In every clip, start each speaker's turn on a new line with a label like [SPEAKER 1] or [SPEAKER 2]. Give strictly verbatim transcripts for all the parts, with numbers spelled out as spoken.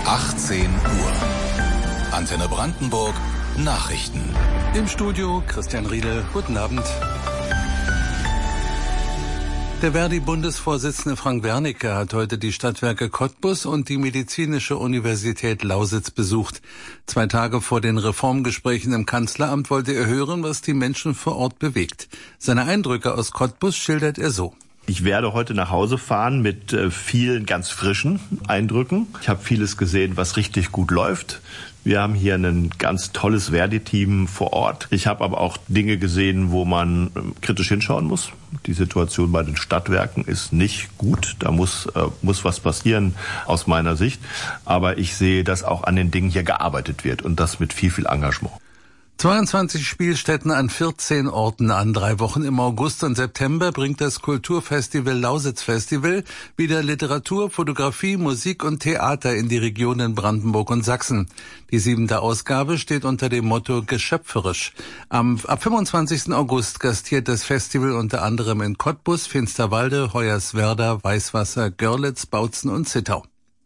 [SPEAKER 1] achtzehn Uhr. Antenne Brandenburg Nachrichten.
[SPEAKER 2] Im Studio Christian Riedel. Guten Abend. Der Verdi-Bundesvorsitzende Frank Wernicke hat heute die Stadtwerke Cottbus und die Medizinische Universität Lausitz besucht. Zwei Tage vor den Reformgesprächen im Kanzleramt wollte er hören, was die Menschen vor Ort bewegt. Seine Eindrücke aus Cottbus schildert er so.
[SPEAKER 3] Ich werde heute nach Hause fahren mit äh, vielen ganz frischen Eindrücken. Ich habe vieles gesehen, was richtig gut läuft. Wir haben hier ein ganz tolles Verdi-Team vor Ort. Ich habe aber auch Dinge gesehen, wo man äh, kritisch hinschauen muss. Die Situation bei den Stadtwerken ist nicht gut. Da muss, äh, muss was passieren aus meiner Sicht. Aber ich sehe, dass auch an den Dingen hier gearbeitet wird und das mit viel, viel Engagement.
[SPEAKER 2] zweiundzwanzig Spielstätten an vierzehn Orten an drei Wochen im August und September bringt das Kulturfestival Lausitz Festival wieder Literatur, Fotografie, Musik und Theater in die Regionen Brandenburg und Sachsen. Die siebente Ausgabe steht unter dem Motto Geschöpferisch. Am, ab fünfundzwanzigsten August gastiert das Festival unter anderem in Cottbus, Finsterwalde, Hoyerswerda, Weißwasser, Görlitz, Bautzen und Zittau.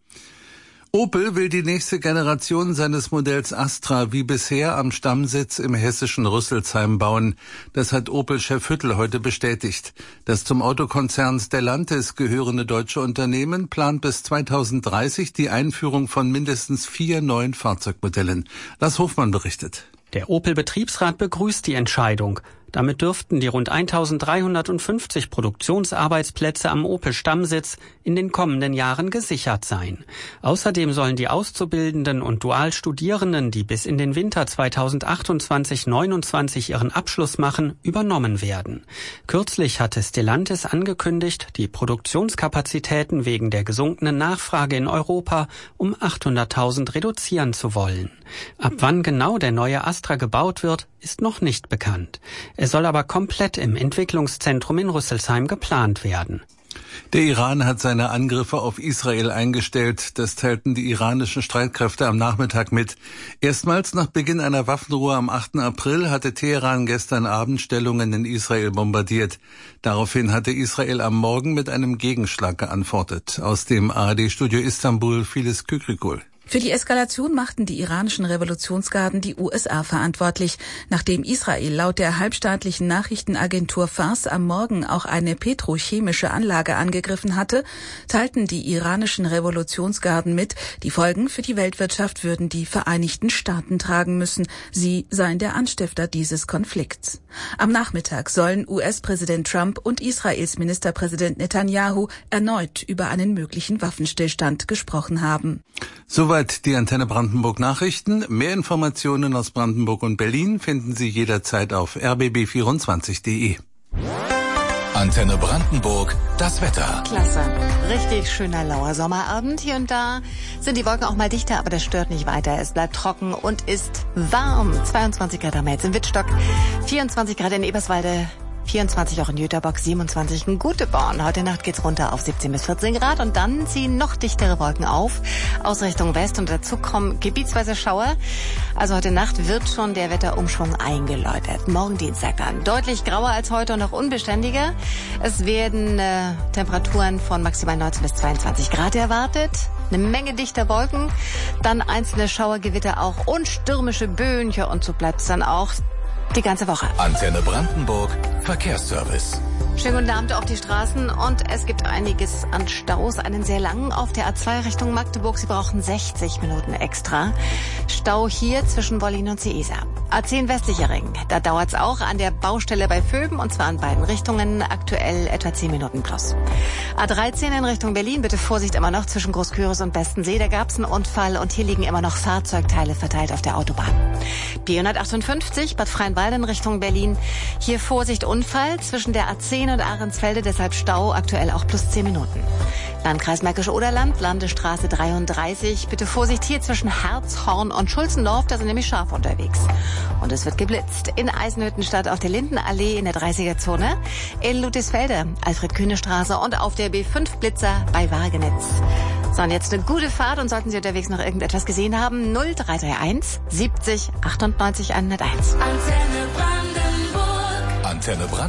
[SPEAKER 2] Opel will die nächste Generation seines Modells Astra wie bisher am Stammsitz im hessischen Rüsselsheim bauen. Das hat Opel-Chef Hüttl heute bestätigt. Das zum Autokonzern Stellantis gehörende deutsche Unternehmen plant bis zweitausenddreißig die Einführung von mindestens vier neuen Fahrzeugmodellen. Lars Hofmann berichtet.
[SPEAKER 4] Der Opel-Betriebsrat begrüßt die Entscheidung. Damit dürften die rund eintausenddreihundertfünfzig Produktionsarbeitsplätze am Opel-Stammsitz in den kommenden Jahren gesichert sein. Außerdem sollen die Auszubildenden und Dualstudierenden, die bis in den Winter zweitausendachtundzwanzig neunundzwanzig ihren Abschluss machen, übernommen werden. Kürzlich hatte Stellantis angekündigt, die Produktionskapazitäten wegen der gesunkenen Nachfrage in Europa um achthunderttausend reduzieren zu wollen. Ab wann genau der neue Astra gebaut wird, ist noch nicht bekannt. Er soll aber komplett im Entwicklungszentrum in Rüsselsheim geplant werden.
[SPEAKER 2] Der Iran hat seine Angriffe auf Israel eingestellt. Das teilten die iranischen Streitkräfte am Nachmittag mit. Erstmals nach Beginn einer Waffenruhe am achten April hatte Teheran gestern Abend Stellungen in Israel bombardiert. Daraufhin hatte Israel am Morgen mit einem Gegenschlag geantwortet. Aus dem A R D-Studio Istanbul, Phyllis Kükrikul.
[SPEAKER 5] Für die Eskalation machten die iranischen Revolutionsgarden die U S A verantwortlich, nachdem Israel laut der halbstaatlichen Nachrichtenagentur Fars am Morgen auch eine petrochemische Anlage angegriffen hatte, teilten die iranischen Revolutionsgarden mit, die Folgen für die Weltwirtschaft würden die Vereinigten Staaten tragen müssen. Sie seien der Anstifter dieses Konflikts. Am Nachmittag sollen U S-Präsident Trump und Israels Ministerpräsident Netanyahu erneut über einen möglichen Waffenstillstand gesprochen haben.
[SPEAKER 2] Soweit die Antenne Brandenburg Nachrichten. Mehr Informationen aus Brandenburg und Berlin finden Sie jederzeit auf r b b vierundzwanzig punkt d e.
[SPEAKER 1] Antenne Brandenburg, das Wetter.
[SPEAKER 6] Klasse. Richtig schöner lauer Sommerabend. Hier und da sind die Wolken auch mal dichter, aber das stört nicht weiter. Es bleibt trocken und ist warm. zweiundzwanzig Grad am jetzt in Wittstock, vierundzwanzig Grad in Eberswalde, vierundzwanzig auch in Jüterbock, siebenundzwanzig in Guteborn. Heute Nacht geht's runter auf siebzehn bis vierzehn Grad und dann ziehen noch dichtere Wolken auf aus Richtung West und dazu kommen gebietsweise Schauer. Also heute Nacht wird schon der Wetterumschwung eingeläutet. Morgen Dienstag dann deutlich grauer als heute und auch unbeständiger. Es werden äh, Temperaturen von maximal neunzehn bis zweiundzwanzig Grad erwartet. Eine Menge dichter Wolken, dann einzelne Schauergewitter auch und stürmische Böen. Ja, und so bleibt's dann auch die ganze Woche.
[SPEAKER 1] Antenne Brandenburg, Verkehrsservice.
[SPEAKER 6] Schönen guten Abend auf die Straßen und es gibt einiges an Staus, einen sehr langen auf der A zwei Richtung Magdeburg. Sie brauchen sechzig Minuten extra. Stau hier zwischen Wollin und Seesa. A zehn westlicher Ring, da dauert's auch an der Baustelle bei Vöben und zwar in beiden Richtungen, aktuell etwa zehn Minuten plus. A dreizehn in Richtung Berlin, bitte Vorsicht immer noch zwischen Großküritz und Bestensee, da gab's einen Unfall und hier liegen immer noch Fahrzeugteile verteilt auf der Autobahn. B hundertachtundfünfzig Bad Freienwalde in Richtung Berlin, hier Vorsicht Unfall zwischen der A zehn und Ahrensfelde, deshalb Stau, aktuell auch plus zehn Minuten. Landkreis Märkisch-Oderland, Landesstraße dreiunddreißig. Bitte Vorsicht hier zwischen Herzhorn und Schulzendorf, da sind nämlich scharf unterwegs. Und es wird geblitzt. In Eisenhüttenstadt auf der Lindenallee in der dreißiger-Zone, in Ludwigsfelde, Alfred-Kühne-Straße und auf der B fünf Blitzer bei Wagenitz. So, und jetzt eine gute Fahrt und sollten Sie unterwegs noch irgendetwas gesehen haben, null drei drei eins siebzig achtundneunzig hunderteins.
[SPEAKER 1] Antenne Brandenburg. Antenne Brandenburg.